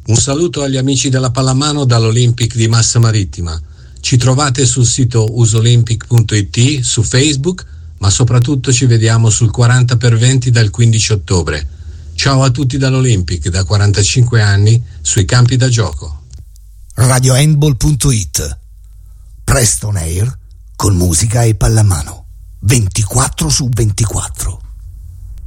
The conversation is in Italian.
Un saluto agli amici della pallamano dall'Olympic di Massa Marittima. Ci trovate sul sito usolympic.it, su Facebook, ma soprattutto ci vediamo sul 40x20 dal 15 ottobre. Ciao a tutti dall'Olympic, da 45 anni, sui campi da gioco. RadioHandball.it. Presto on air, con musica e pallamano. 24/24.